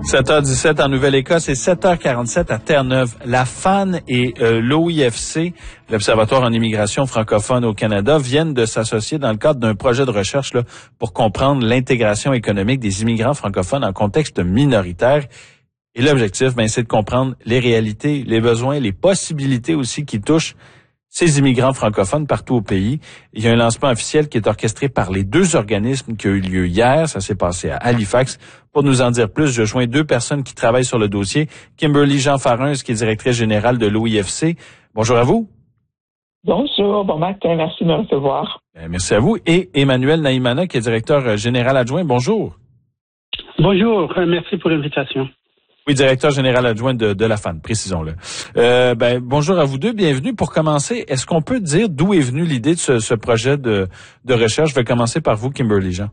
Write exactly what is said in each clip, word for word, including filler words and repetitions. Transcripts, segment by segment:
sept heures dix-sept en Nouvelle-Écosse et sept heures quarante-sept à Terre-Neuve. La F A N et euh, l'O I F C, l'Observatoire en immigration francophone au Canada, viennent de s'associer dans le cadre d'un projet de recherche là, pour comprendre l'intégration économique des immigrants francophones en contexte minoritaire. Et l'objectif, ben, c'est de comprendre les réalités, les besoins, les possibilités aussi qui touchent ces immigrants francophones partout au pays. Il y a un lancement officiel qui est orchestré par les deux organismes qui a eu lieu hier. Ça s'est passé à Halifax. Pour nous en dire plus, je joins deux personnes qui travaillent sur le dossier. Kimberly Jean Farins, qui est directrice générale de l'O I F C. Bonjour à vous. Bonjour, bon matin, merci de me recevoir. Merci à vous. Et Emmanuel Naïmana, qui est directeur général adjoint. Bonjour. Bonjour, merci pour l'invitation. Oui, directeur général adjoint de, de la F A N, précisons-le. Euh, ben, bonjour à vous deux, bienvenue. Pour commencer, est-ce qu'on peut dire d'où est venue l'idée de ce, ce projet de, de recherche? Je vais commencer par vous, Kimberly Jean.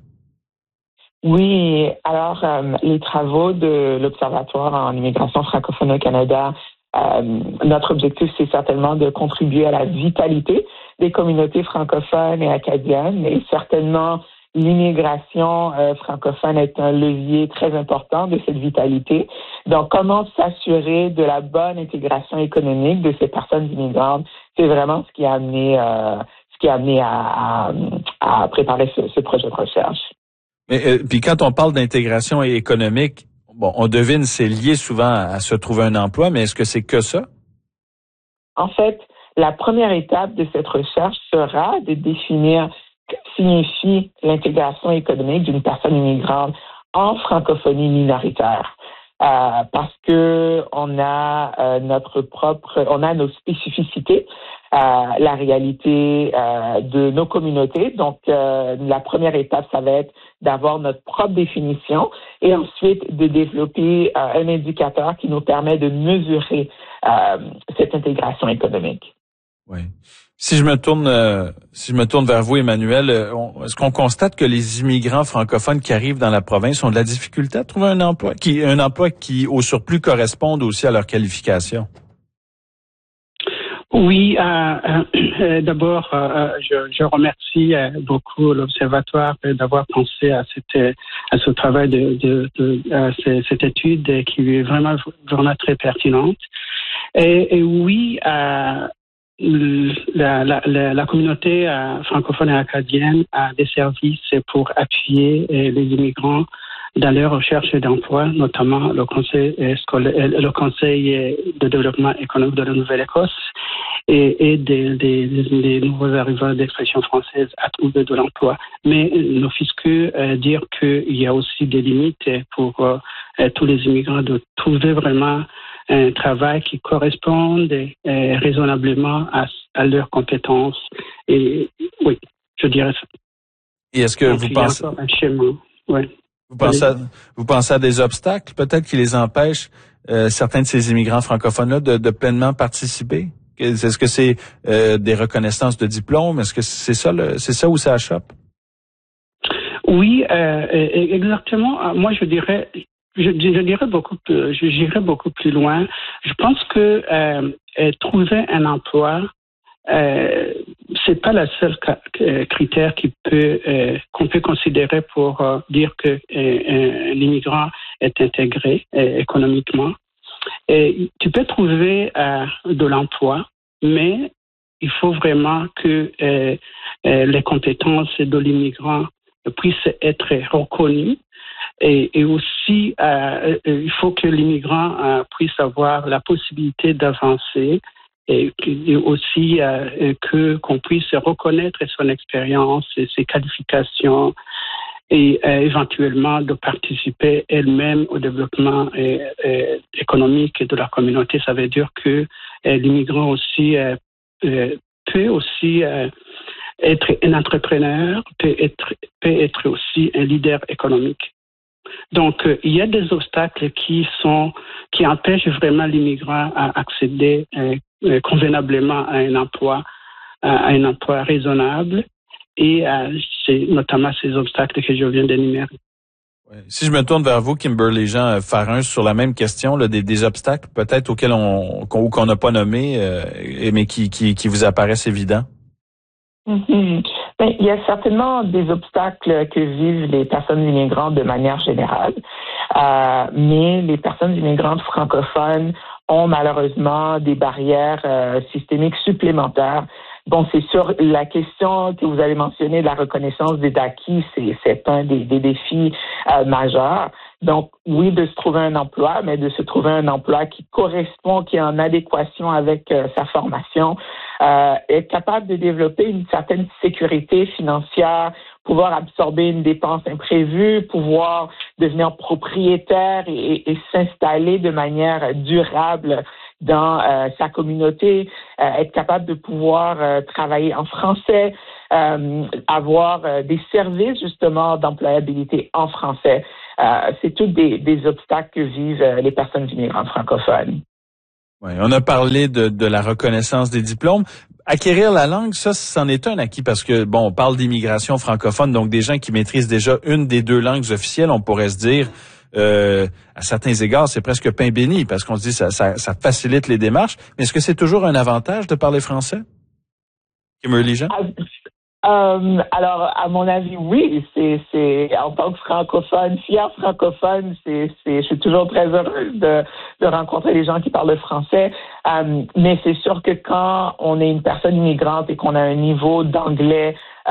Oui, alors euh, les travaux de l'Observatoire en immigration francophone au Canada, euh, notre objectif, c'est certainement de contribuer à la vitalité des communautés francophones et acadiennes, et certainement l'immigration euh, francophone est un levier très important de cette vitalité. Donc, comment s'assurer de la bonne intégration économique de ces personnes immigrantes, c'est vraiment ce qui a amené, euh, ce qui a amené à, à, à préparer ce, ce projet de recherche. Mais euh, puis quand on parle d'intégration économique, bon, on devine c'est lié souvent à, à se trouver un emploi, mais est-ce que c'est que ça? En fait, la première étape de cette recherche sera de définir que signifie l'intégration économique d'une personne immigrante en francophonie minoritaire. Euh, parce que on a euh, notre propre, on a nos spécificités, euh, la réalité euh, de nos communautés. Donc, euh, la première étape, ça va être d'avoir notre propre définition et ensuite de développer euh, un indicateur qui nous permet de mesurer euh, cette intégration économique. Oui. Si je me tourne, euh, si je me tourne vers vous, Emmanuel, euh, on, est-ce qu'on constate que les immigrants francophones qui arrivent dans la province ont de la difficulté à trouver un emploi, qui, un emploi qui, au surplus, corresponde aussi à leur qualification? Oui, euh, euh, d'abord, euh, je, je remercie euh, beaucoup l'Observatoire d'avoir pensé à cette, à ce travail de, de, de à cette étude qui est vraiment, vraiment très pertinente. Et, et oui, euh, La, la, la, la communauté euh, francophone et acadienne a des services pour appuyer euh, les immigrants dans leur recherche d'emploi, notamment le conseil euh, scolaire, le conseil de développement économique de la Nouvelle-Écosse et, et des, des, des nouveaux arrivants d'expression française à trouver de l'emploi. Mais nos fiscaux euh, dire qu'il y a aussi des limites pour euh, tous les immigrants de trouver vraiment un travail qui corresponde euh, raisonnablement à, à leurs compétences. Et oui, je dirais ça. Et est-ce que Donc, vous il y a pensez, encore un schéma. Ouais. vous pensez, à, vous pensez à des obstacles peut-être qui les empêchent euh, certains de ces immigrants francophones-là de, de pleinement participer? Est-ce que c'est euh, des reconnaissances de diplômes? Est-ce que c'est ça, le, c'est ça où ça achoppe? Oui, euh, exactement. Moi, je dirais. Je, je dirais beaucoup plus, je j'irais beaucoup plus loin. Je pense que euh, trouver un emploi, euh, c'est pas la seule ca- critère qui peut euh, qu'on peut considérer pour euh, dire que euh, un immigrant est intégré euh, économiquement. Et tu peux trouver euh, de l'emploi, mais il faut vraiment que euh, euh, les compétences de l'immigrant puissent être reconnues. Et, et aussi, euh, il faut que l'immigrant euh, puisse avoir la possibilité d'avancer et, et aussi euh, que qu'on puisse reconnaître son expérience et ses qualifications et euh, éventuellement de participer elle-même au développement euh, euh, économique de la communauté. Ça veut dire que euh, l'immigrant aussi euh, euh, peut aussi euh, être un entrepreneur, peut être, peut être aussi un leader économique. Donc, euh, il y a des obstacles qui sont qui empêchent vraiment l'immigrant à accéder euh, euh, convenablement à un emploi, à un emploi raisonnable, et euh, c'est notamment ces obstacles que je viens d'énumérer. Ouais. Si je me tourne vers vous, Kimberly Jean Farins, sur la même question, là, des, des obstacles peut-être auxquels on qu'on, qu'on n'a pas nommé, euh, mais qui, qui qui vous apparaissent évidents. Mm-hmm. Ben, il y a certainement des obstacles que vivent les personnes immigrantes de manière générale. euh, mais les personnes immigrantes francophones ont malheureusement des barrières euh, systémiques supplémentaires. Bon, c'est sûr, la question que vous avez mentionnée de la reconnaissance des acquis, c'est, c'est un des, des défis euh, majeurs. Donc, oui, de se trouver un emploi, mais de se trouver un emploi qui correspond, qui est en adéquation avec euh, sa formation, euh, être capable de développer une certaine sécurité financière, pouvoir absorber une dépense imprévue, pouvoir devenir propriétaire et, et, et s'installer de manière durable dans euh, sa communauté, euh, être capable de pouvoir euh, travailler en français, euh, avoir euh, des services justement d'employabilité en français. Euh, c'est tous des, des obstacles que vivent euh, les personnes immigrantes francophones. Oui, on a parlé de, de la reconnaissance des diplômes. Acquérir la langue, ça, c'en est un acquis parce que, bon, on parle d'immigration francophone, donc des gens qui maîtrisent déjà une des deux langues officielles, on pourrait se dire, euh, à certains égards, c'est presque pain béni parce qu'on se dit ça, ça, ça facilite les démarches. Mais est-ce que c'est toujours un avantage de parler français? Kimberly Jean? Euh, alors, à mon avis, oui. C'est, c'est en tant que francophone, fière francophone, c'est, c'est, je suis toujours très heureuse de, de rencontrer des gens qui parlent le français. Euh, mais c'est sûr que quand on est une personne immigrante et qu'on a un niveau d'anglais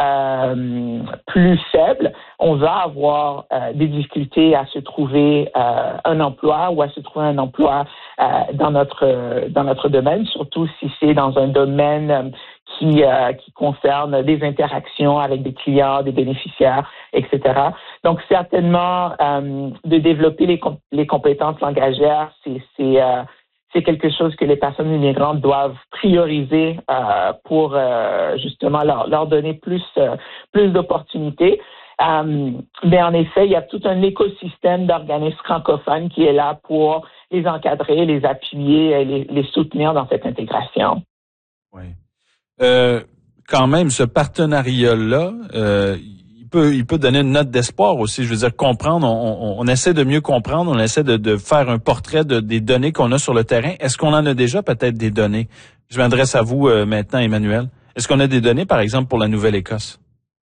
euh, plus faible, on va avoir euh, des difficultés à se trouver euh, un emploi ou à se trouver un emploi euh, dans notre dans notre domaine, surtout si c'est dans un domaine euh, qui euh, qui concerne des interactions avec des clients, des bénéficiaires, et cetera. Donc certainement euh, de développer les comp- les compétences langagières, c'est c'est euh, c'est quelque chose que les personnes immigrantes doivent prioriser euh, pour euh, justement leur, leur donner plus euh, plus d'opportunités. Euh, mais en effet, il y a tout un écosystème d'organismes francophones qui est là pour les encadrer, les appuyer, les, les soutenir dans cette intégration. Oui. Euh, quand même, ce partenariat-là, euh, il peut, il peut donner une note d'espoir aussi. Je veux dire, comprendre, on, on, on essaie de mieux comprendre, on essaie de, de faire un portrait de, des données qu'on a sur le terrain. Est-ce qu'on en a déjà peut-être des données? Je m'adresse à vous euh, maintenant, Emmanuel. Est-ce qu'on a des données, par exemple, pour la Nouvelle-Écosse?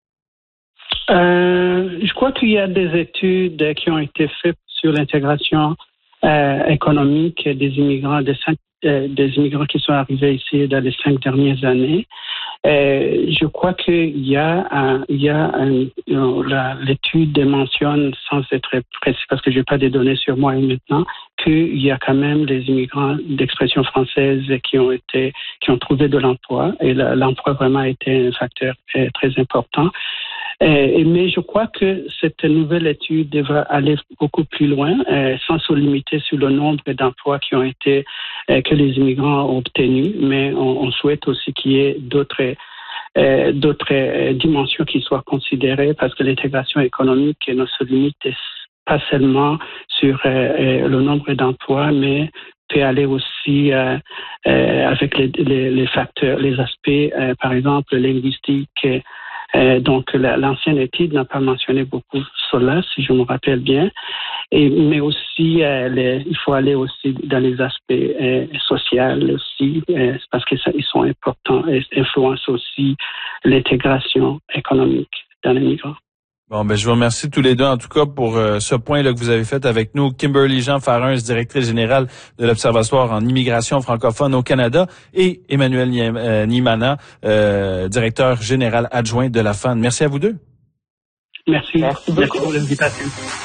Euh, je crois qu'il y a des études qui ont été faites sur l'intégration euh, économique des immigrants, des, cinq, euh, des immigrants qui sont arrivés ici dans les cinq dernières années. Euh, je crois qu'il y a, un, il y a un, la, l'étude mentionne, sans être précis parce que je n'ai pas des données sur moi maintenant, qu'il y a quand même des immigrants d'expression française qui ont été, qui ont trouvé de l'emploi et la, l'emploi vraiment a été un facteur euh, très important. Euh, mais je crois que cette nouvelle étude devra aller beaucoup plus loin, euh, sans se limiter sur le nombre d'emplois qui ont été euh, que les immigrants ont obtenus, mais on, on souhaite aussi qu'il y ait d'autres euh, d'autres euh, dimensions qui soient considérées, parce que l'intégration économique ne se limite pas seulement sur euh, euh, le nombre d'emplois, mais peut aller aussi euh, euh, avec les, les, les facteurs, les aspects, euh, par exemple linguistiques. Euh, donc, la, l'ancienne étude n'a pas mentionné beaucoup cela, si je me rappelle bien. Et, mais aussi, euh, les, il faut aller aussi dans les aspects euh, sociaux aussi, euh, parce qu'ils sont importants et influencent aussi l'intégration économique dans les migrants. Bon, ben je vous remercie tous les deux, en tout cas, pour euh, ce point-là que vous avez fait avec nous. Kimberly Jean Farins, directrice générale de l'Observatoire en immigration francophone au Canada, et Emmanuel Niemana, euh, directeur général adjoint de la F A N. Merci à vous deux. Merci. Merci beaucoup. Merci pour l'invitation.